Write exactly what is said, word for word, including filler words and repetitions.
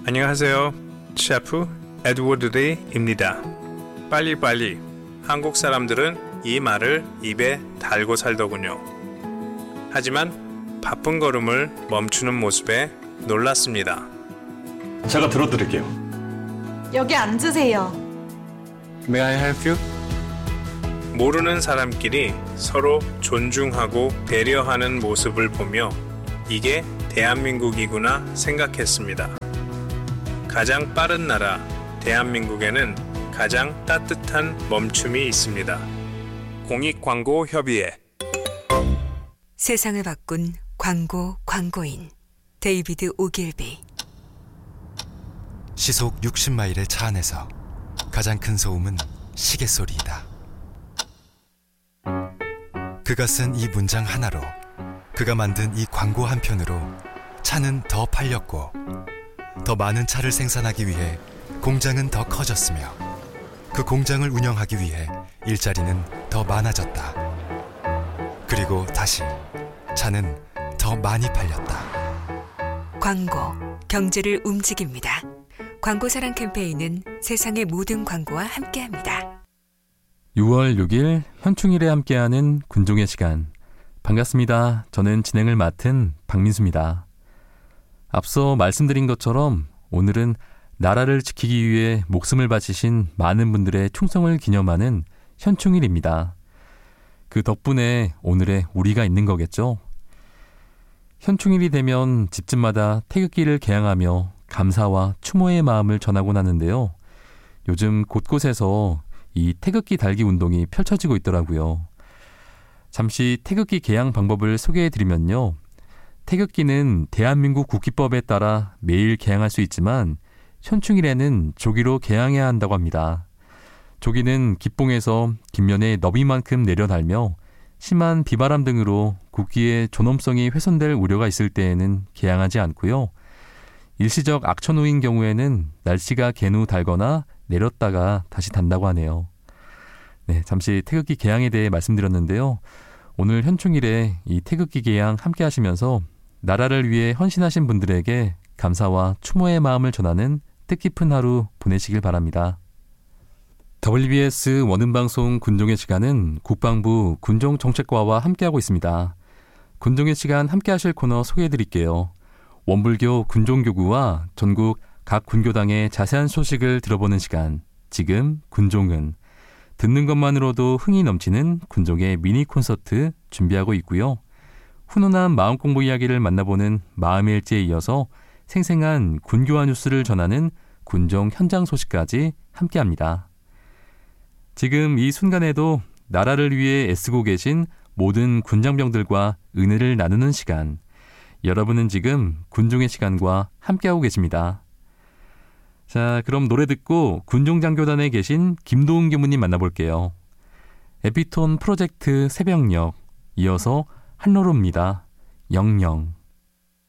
안녕하세요. 셰프 에드워드 리입니다. 빨리빨리. 한국 사람들은 이 말을 입에 달고 살더군요. 하지만 바쁜 걸음을 멈추는 모습에 놀랐습니다. 제가 들어드릴게요. 여기 앉으세요. May I help you? 모르는 사람끼리 서로 존중하고 배려하는 모습을 보며 이게 대한민국이구나 생각했습니다. 가장 빠른 나라 대한민국에는 가장 따뜻한 멈춤이 있습니다. 공익광고협의회. 세상을 바꾼 광고 광고인 데이비드 오길비. 시속 육십 마일의 차 안에서 가장 큰 소음은 시계 소리이다. 그가 쓴 이 문장 하나로, 그가 만든 이 광고 한 편으로 차는 더 팔렸고, 더 많은 차를 생산하기 위해 공장은 더 커졌으며, 그 공장을 운영하기 위해 일자리는 더 많아졌다. 그리고 다시 차는 더 많이 팔렸다. 광고, 경제를 움직입니다. 광고사랑 캠페인은 세상의 모든 광고와 함께합니다. 유월 육일 현충일에 함께하는 군종의 시간. 반갑습니다. 저는 진행을 맡은 박민수입니다. 앞서 말씀드린 것처럼 오늘은 나라를 지키기 위해 목숨을 바치신 많은 분들의 충성을 기념하는 현충일입니다. 그 덕분에 오늘의 우리가 있는 거겠죠. 현충일이 되면 집집마다 태극기를 개양하며 감사와 추모의 마음을 전하곤 하는데요. 요즘 곳곳에서 이 태극기 달기 운동이 펼쳐지고 있더라고요. 잠시 태극기 개양 방법을 소개해드리면요. 태극기는 대한민국 국기법에 따라 매일 개양할 수 있지만 현충일에는 조기로 개양해야 한다고 합니다. 조기는 기봉에서 깃면의 너비만큼 내려달며 심한 비바람 등으로 국기의 존엄성이 훼손될 우려가 있을 때에는 개양하지 않고요. 일시적 악천 후인 경우에는 날씨가 갠 후 달거나 내렸다가 다시 단다고 하네요. 네, 잠시 태극기 개양에 대해 말씀드렸는데요. 오늘 현충일에 이 태극기 개양 함께 하시면서 나라를 위해 헌신하신 분들에게 감사와 추모의 마음을 전하는 뜻깊은 하루 보내시길 바랍니다. 더블유비에스 원음방송 군종의 시간은 국방부 군종정책과와 함께하고 있습니다. 군종의 시간 함께 하실 코너 소개해드릴게요. 원불교 군종교구와 전국 각 군교당의 자세한 소식을 들어보는 시간, 지금 군종은 듣는 것만으로도 흥이 넘치는 군종의 미니 콘서트 준비하고 있고요. 훈훈한 마음 공부 이야기를 만나보는 마음의 일지에 이어서 생생한 군교화 뉴스를 전하는 군종 현장 소식까지 함께합니다. 지금 이 순간에도 나라를 위해 애쓰고 계신 모든 군장병들과 은혜를 나누는 시간, 여러분은 지금 군종의 시간과 함께하고 계십니다. 자, 그럼 노래 듣고 군종장교단에 계신 김도훈 교무님 만나볼게요. 에피톤 프로젝트 새벽녘, 이어서 한로로입니다. 영영.